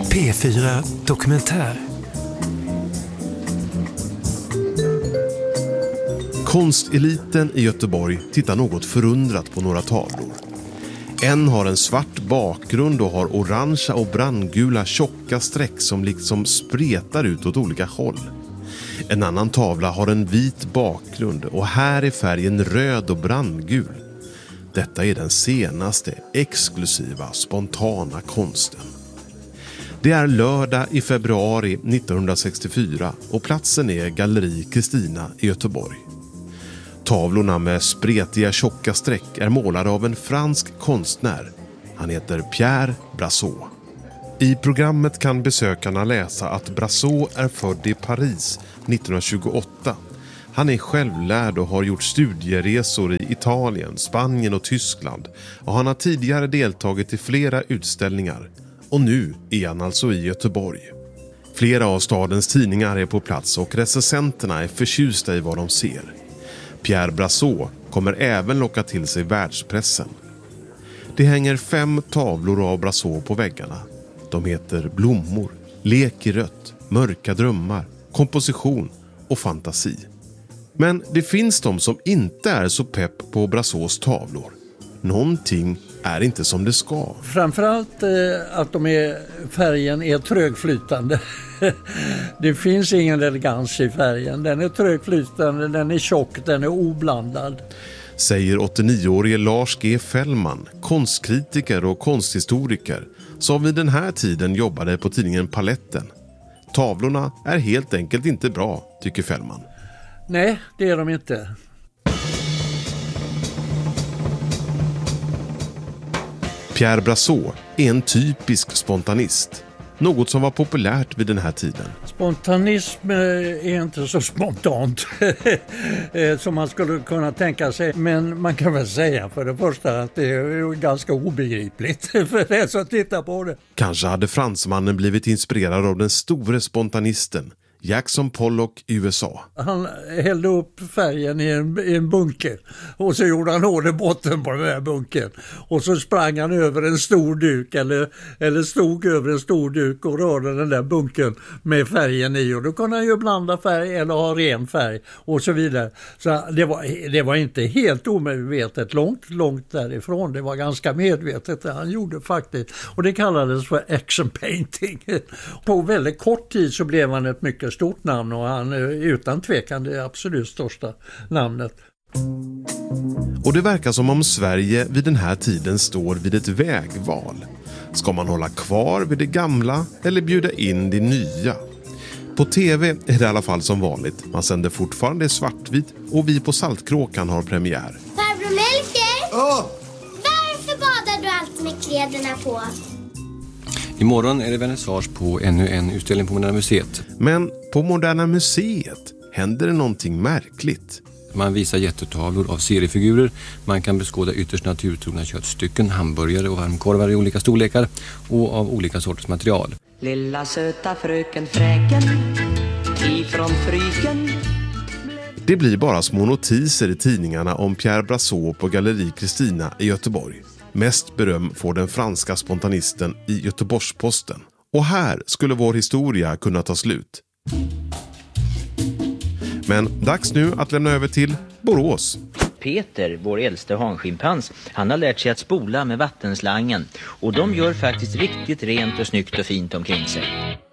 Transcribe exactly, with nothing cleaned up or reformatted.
P fyra Dokumentär. Konsteliten i Göteborg tittar något förundrat på några tavlor. En har en svart bakgrund och har orangea och brandgula tjocka streck som liksom spretar ut åt olika håll. En annan tavla har en vit bakgrund och här är färgen röd och brandgul. Detta är den senaste, exklusiva, spontana konsten. Det är lördag i februari nittonhundrasextiofyra och platsen är Galleri Kristina i Göteborg. Tavlorna med spretiga tjocka streck är målade av en fransk konstnär. Han heter Pierre Brasseur. I programmet kan besökarna läsa att Brasseur är född i Paris nittonhundratjugoåtta. Han är självlärd och har gjort studieresor i Italien, Spanien och Tyskland. Och han har tidigare deltagit i flera utställningar. Och nu är han alltså i Göteborg. Flera av stadens tidningar är på plats och recensenterna är förtjusta i vad de ser. Pierre Brasseur kommer även locka till sig världspressen. Det hänger fem tavlor av Brasseur på väggarna. De heter Blommor, Lek i rött, Mörka drömmar, Komposition och Fantasi. Men det finns de som inte är så pepp på Brasseurs tavlor. Någonting är inte som det ska. Framförallt eh, att de är, färgen är trögflytande. Det finns ingen elegans i färgen. Den är trögflytande, den är tjock, den är oblandad. Säger åttionioårige Lars G. Fällman, konstkritiker och konsthistoriker, som vid den här tiden jobbade på tidningen Paletten. Tavlorna är helt enkelt inte bra, tycker Fällman. Nej, det är de inte. Pierre Brasseur är en typisk spontanist. Något som var populärt vid den här tiden. Spontanism är inte så spontant som man skulle kunna tänka sig. Men man kan väl säga för det första att det är ganska obegripligt för den som tittar på det. Kanske hade fransmannen blivit inspirerad av den store spontanisten Jackson Pollock i U S A. Han hällde upp färgen i en, i en bunker och så gjorde han hål i botten på den här bunkern. Och så sprang han över en stor duk eller, eller stod över en stor duk och rörde den där bunkern med färgen i. Och då kunde han ju blanda färg eller ha ren färg och så vidare. Så det var, det var inte helt omedvetet, långt, långt därifrån. Det var ganska medvetet det han gjorde faktiskt. Och det kallades för action painting. På väldigt kort tid så blev han ett mycket stort namn och han är utan tvekan det absolut största namnet. Och det verkar som om Sverige vid den här tiden står vid ett vägval. Ska man hålla kvar vid det gamla eller bjuda in det nya? På tv är det i alla fall som vanligt. Man sänder fortfarande svartvitt och vi på Saltkråkan har premiär. Farbror Melker! Oh! Varför badar du alltid med kläderna på? Imorgon är det vernissage på ännu en utställning på Moderna Museet. Men på Moderna Museet händer det någonting märkligt. Man visar jättetavlor av seriefigurer. Man kan beskåda ytterst naturtrogna köttstycken, hamburgare och varmkorvar i olika storlekar och av olika sorters material. Lilla söta fröken Fräken ifrån Fryken. Det blir bara små notiser i tidningarna om Pierre Brasseur på Galleri Kristina i Göteborg. Mest beröm får den franska spontanisten i Göteborgs-Posten. Och här skulle vår historia kunna ta slut. Men dags nu att lämna över till Borås. Peter, vår äldste hanschimpans, han har lärt sig att spola med vattenslangen. Och de gör faktiskt riktigt rent och snyggt och fint omkring sig.